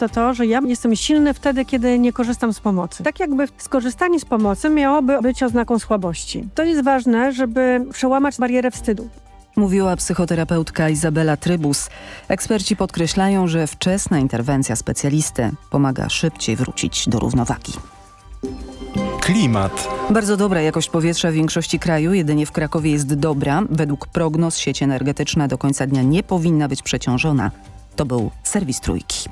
to, że ja jestem silny wtedy, kiedy nie korzystam z pomocy. Tak jakby skorzystanie z pomocy miałoby być oznaką słabości. To jest ważne, żeby przełamać barierę wstydu. Mówiła psychoterapeutka Izabela Trybus. Eksperci podkreślają, że wczesna interwencja specjalisty pomaga szybciej wrócić do równowagi. Klimat. Bardzo dobra jakość powietrza w większości kraju, jedynie w Krakowie jest dobra. Według prognoz sieć energetyczna do końca dnia nie powinna być przeciążona. To był serwis Trójki.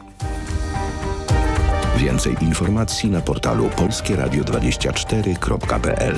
Więcej informacji na portalu polskieradio24.pl.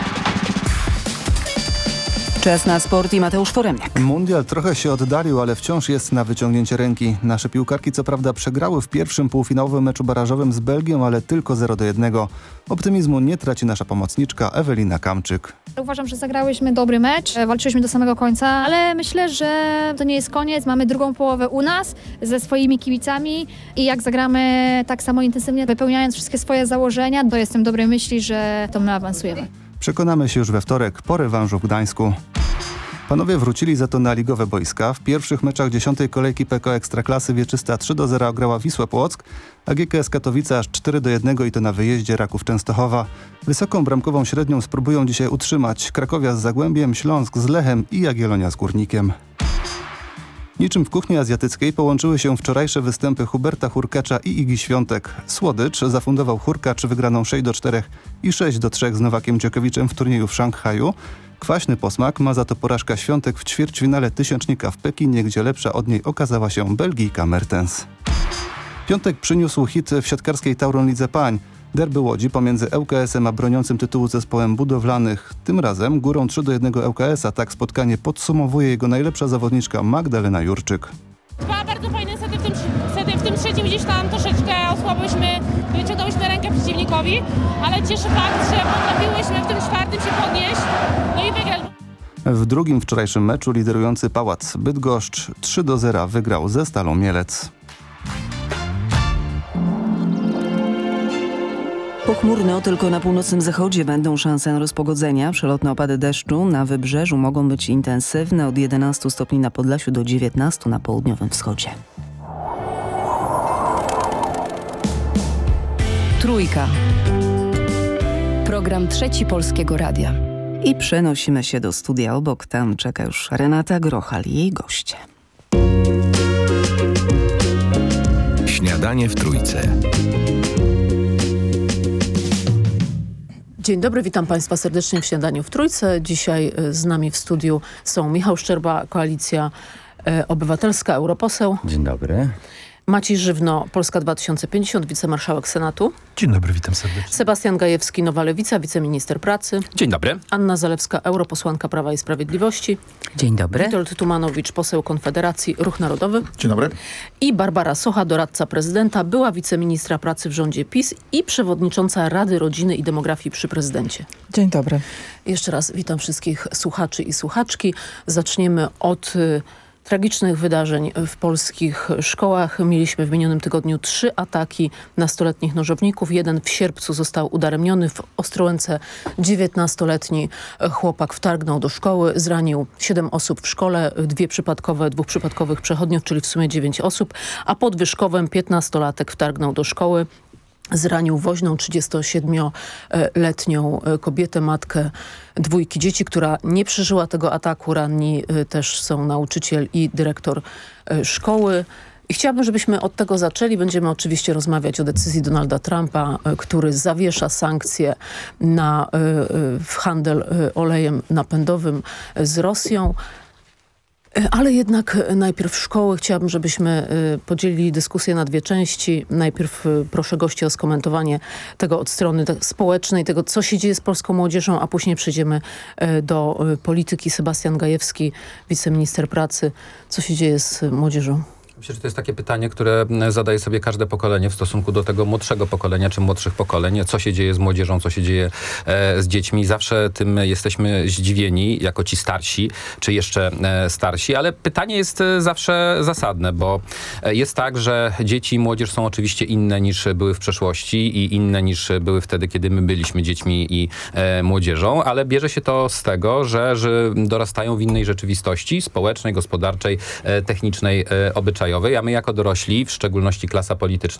Czas na sport i Mateusz Foremniak. Mundial trochę się oddalił, ale wciąż jest na wyciągnięcie ręki. Nasze piłkarki co prawda przegrały w pierwszym półfinałowym meczu barażowym z Belgią, ale tylko 0-1. Optymizmu nie traci nasza pomocniczka Ewelina Kamczyk. Uważam, że zagrałyśmy dobry mecz, walczyliśmy do samego końca, ale myślę, że to nie jest koniec. Mamy drugą połowę u nas ze swoimi kibicami i jak zagramy tak samo intensywnie, wypełniając wszystkie swoje założenia, to jestem dobrej myśli, że to my awansujemy. Przekonamy się już we wtorek po rewanżu w Gdańsku. Panowie wrócili za to na ligowe boiska. W pierwszych meczach 10. kolejki PKO Ekstraklasy Wieczysta 3-0 ograła Wisłę Płock, a GKS Katowice aż 4-1 i to na wyjeździe Raków Częstochowa. Wysoką bramkową średnią spróbują dzisiaj utrzymać Krakowia z Zagłębiem, Śląsk z Lechem i Jagiellonia z Górnikiem. Niczym w kuchni azjatyckiej połączyły się wczorajsze występy Huberta Hurkacza i Igi Świątek. Słodycz zafundował Hurkacz wygraną 6-4 i 6-3 z Nowakiem Dżokowiczem w turnieju w Szanghaju. Kwaśny posmak ma za to porażka Świątek w ćwierćfinale tysiącznika w Pekinie, gdzie lepsza od niej okazała się Belgijka Mertens. Piątek przyniósł hit w siatkarskiej Tauron Lidze Pań. Derby Łodzi pomiędzy ŁKS-em a broniącym tytułu zespołem budowlanych. Tym razem górą 3-1 ŁKS-a. Tak spotkanie podsumowuje jego najlepsza zawodniczka Magdalena Jurczyk. Dwa bardzo fajne sety w tym trzecim gdzieś tam troszeczkę osłabłyśmy, wyciągnęłyśmy rękę przeciwnikowi, ale cieszy fakt, że potrafiłyśmy w tym czwartym się podnieść, no i wygrać. W drugim wczorajszym meczu liderujący Pałac Bydgoszcz 3-0 wygrał ze Stalą Mielec. Pochmurno, tylko na północnym zachodzie będą szanse na rozpogodzenia. Przelotne opady deszczu na wybrzeżu mogą być intensywne od 11 stopni na Podlasiu do 19 na południowym wschodzie. Trójka. Program Trzeci Polskiego Radia. I przenosimy się do studia obok. Tam czeka już Renata Grochal i jej goście. Śniadanie w Trójce. Dzień dobry, witam Państwa serdecznie w Śniadaniu w Trójce. Dzisiaj z nami w studiu są Michał Szczerba, Koalicja Obywatelska, europoseł. Dzień dobry. Maciej Żywno, Polska 2050, wicemarszałek Senatu. Dzień dobry, witam serdecznie. Sebastian Gajewski, Nowa Lewica, wiceminister pracy. Dzień dobry. Anna Zalewska, europosłanka Prawa i Sprawiedliwości. Dzień dobry. Witold Tumanowicz, poseł Konfederacji, Ruch Narodowy. Dzień dobry. I Barbara Socha, doradca prezydenta, była wiceministra pracy w rządzie PiS i przewodnicząca Rady Rodziny i Demografii przy prezydencie. Dzień dobry. Jeszcze raz witam wszystkich słuchaczy i słuchaczki. Zaczniemy od tragicznych wydarzeń w polskich szkołach. Mieliśmy w minionym tygodniu 3 ataki nastoletnich nożowników. Jeden w sierpcu został udaremniony. W Ostrołęce 19-letni chłopak wtargnął do szkoły, zranił 7 osób w szkole, 2 przypadkowych przechodniów, czyli w sumie 9 osób, a pod Wyszkowem 15-latek wtargnął do szkoły. Zranił woźną 37-letnią kobietę, matkę 2 dzieci, która nie przeżyła tego ataku. Ranni też są nauczyciel i dyrektor szkoły. I chciałabym, żebyśmy od tego zaczęli. Będziemy oczywiście rozmawiać o decyzji Donalda Trumpa, który zawiesza sankcje na handel olejem napędowym z Rosją. Ale jednak najpierw szkoły. Chciałabym, żebyśmy podzielili dyskusję na 2 części. Najpierw proszę gości o skomentowanie tego od strony społecznej, tego co się dzieje z polską młodzieżą, a później przejdziemy do polityki. Sebastian Gajewski, wiceminister pracy. Co się dzieje z młodzieżą? Myślę, że to jest takie pytanie, które zadaje sobie każde pokolenie w stosunku do tego młodszego pokolenia czy młodszych pokoleń. Co się dzieje z młodzieżą, co się dzieje z dziećmi. Zawsze tym jesteśmy zdziwieni, jako ci starsi, czy jeszcze starsi, ale pytanie jest zawsze zasadne, bo jest tak, że dzieci i młodzież są oczywiście inne niż były w przeszłości i inne niż były wtedy, kiedy my byliśmy dziećmi i młodzieżą, ale bierze się to z tego, że dorastają w innej rzeczywistości społecznej, gospodarczej, technicznej, obyczajowej, a my jako dorośli, w szczególności klasa polityczna,